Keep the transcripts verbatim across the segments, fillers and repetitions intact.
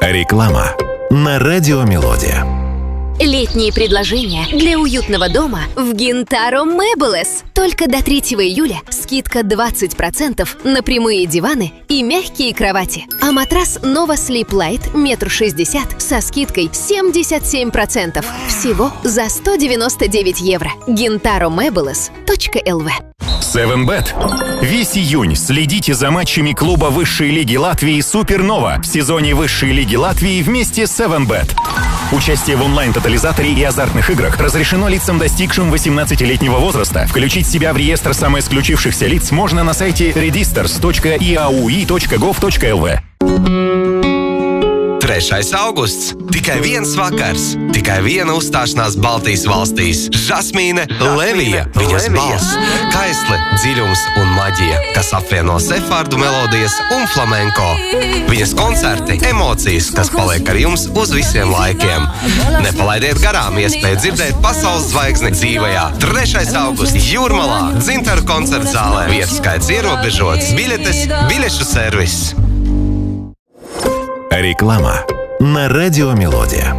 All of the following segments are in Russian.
Реклама на Радио Мелодия. Летние предложения для уютного дома в Гинтаро Мебелес. Только до третьего июля скидка двадцать процентов на прямые диваны и мягкие кровати. А матрас Nova Sleep Light метр шестьдесят со скидкой семьдесят семь процентов. Всего за сто девяносто девять евро. гинтаро мебелес точка эл ви. севен бет. Весь июнь следите за матчами клуба высшей лиги Латвии Супернова в сезоне высшей лиги Латвии вместе с севен бет. Участие в онлайн-тотализаторе и азартных играх разрешено лицам, достигшим восемнадцатилетнего возраста. Включить себя в реестр самоисключившихся лиц можно на сайте redisters точка и эй ю и точка гов точка эл ви. trešais augusts. Tikai viens vakars. Tikai viena uzstāšanās Baltijas valstīs. Žasmīne Levija. Viņas balss, kaisle, dziļums un maģija, kas apvieno sefārdu melodijas un flamenko. Viņas koncerti, emocijas, kas paliek ar jums uz visiem laikiem. Nepalaidiet garām iespēju dzirdēt pasaules zvaigzni dzīvajā. trešais augusts Jūrmalā, Dzintaru koncerta zālē. Vietu skaits ierobežots. Biļetes, biļešu servis. Реклама на Радио Мелодия.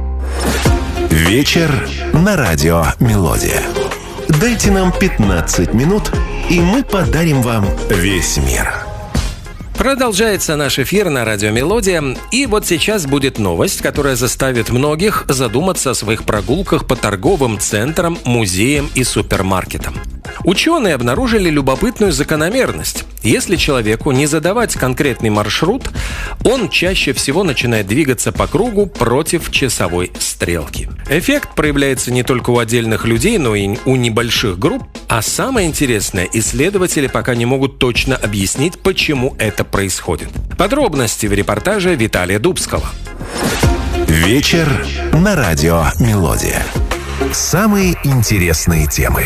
Вечер на Радио Мелодия. Дайте нам пятнадцать минут, и мы подарим вам весь мир. Продолжается наш эфир на Радио Мелодия. И вот сейчас будет новость, которая заставит многих задуматься о своих прогулках по торговым центрам, музеям и супермаркетам. Ученые обнаружили любопытную закономерность. Если человеку не задавать конкретный маршрут, он чаще всего начинает двигаться по кругу против часовой стрелки. Эффект проявляется не только у отдельных людей, но и у небольших групп. А самое интересное, исследователи пока не могут точно объяснить, почему это происходит. Подробности в репортаже Виталия Дубского. Вечер на Радио Мелодия. Самые интересные темы.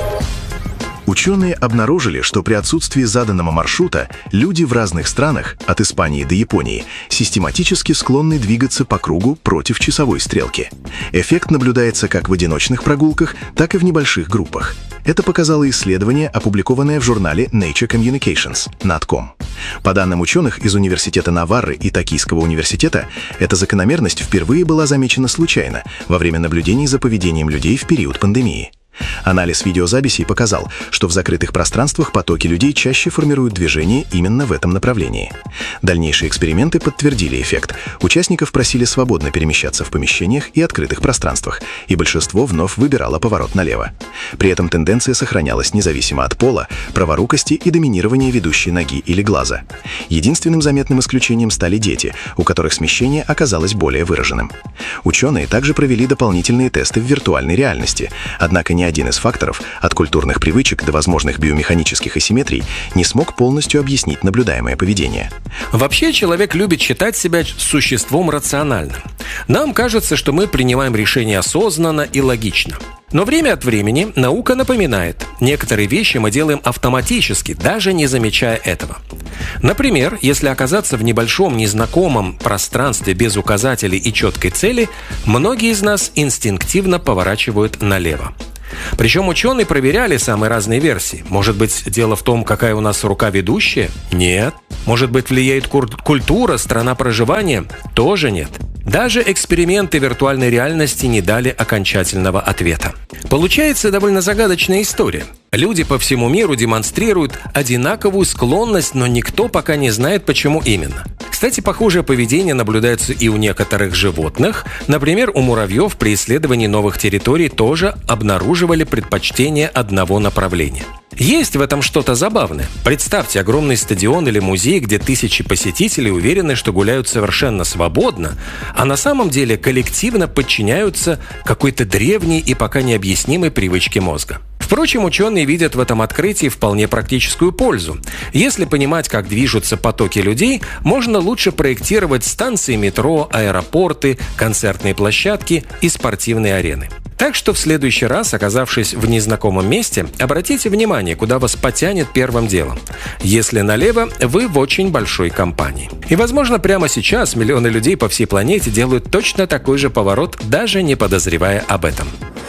Ученые обнаружили, что при отсутствии заданного маршрута люди в разных странах, от Испании до Японии, систематически склонны двигаться по кругу против часовой стрелки. Эффект наблюдается как в одиночных прогулках, так и в небольших группах. Это показало исследование, опубликованное в журнале Nature Communications, натком. По данным ученых из Университета Наварры и Токийского университета, эта закономерность впервые была замечена случайно во время наблюдений за поведением людей в период пандемии. Анализ видеозаписей показал, что в закрытых пространствах потоки людей чаще формируют движение именно в этом направлении. Дальнейшие эксперименты подтвердили эффект. Участников просили свободно перемещаться в помещениях и открытых пространствах, и большинство вновь выбирало поворот налево. При этом тенденция сохранялась независимо от пола, праворукости и доминирования ведущей ноги или глаза. Единственным заметным исключением стали дети, у которых смещение оказалось более выраженным. Ученые также провели дополнительные тесты в виртуальной реальности, однако ни один из факторов, от культурных привычек до возможных биомеханических асимметрий, не смог полностью объяснить наблюдаемое поведение. Вообще, человек любит считать себя существом рациональным. Нам кажется, что мы принимаем решения осознанно и логично. Но время от времени наука напоминает, некоторые вещи мы делаем автоматически, даже не замечая этого. Например, если оказаться в небольшом незнакомом пространстве без указателей и четкой цели, многие из нас инстинктивно поворачивают налево. Причем ученые проверяли самые разные версии. Может быть, дело в том, какая у нас рука ведущая? Нет. Может быть, влияет культура, страна проживания? Тоже нет. Даже эксперименты виртуальной реальности не дали окончательного ответа. Получается довольно загадочная история. Люди по всему миру демонстрируют одинаковую склонность, но никто пока не знает, почему именно. Кстати, похожее поведение наблюдается и у некоторых животных. Например, у муравьев при исследовании новых территорий тоже обнаруживали предпочтение одного направления. Есть в этом что-то забавное. Представьте огромный стадион или музей, где тысячи посетителей уверены, что гуляют совершенно свободно, а на самом деле коллективно подчиняются какой-то древней и пока необъяснимой привычке мозга. Впрочем, ученые видят в этом открытии вполне практическую пользу. Если понимать, как движутся потоки людей, можно лучше проектировать станции метро, аэропорты, концертные площадки и спортивные арены. Так что в следующий раз, оказавшись в незнакомом месте, обратите внимание, куда вас потянет первым делом. Если налево, вы в очень большой компании. И, возможно, прямо сейчас миллионы людей по всей планете делают точно такой же поворот, даже не подозревая об этом.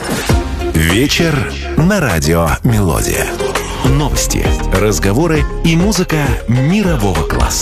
Вечер на Радио Мелодия. Новости, разговоры и музыка мирового класса.